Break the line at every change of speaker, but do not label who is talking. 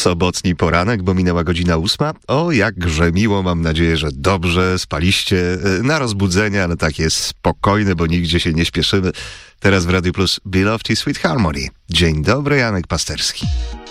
sobotni poranek, bo minęła godzina 8. O, jakże miło, mam nadzieję, że dobrze spaliście na rozbudzenie, ale takie spokojne, bo nigdzie się nie śpieszymy. Teraz w Radiu Plus Beloved i Sweet Harmony. Dzień dobry, Janek Pasterski.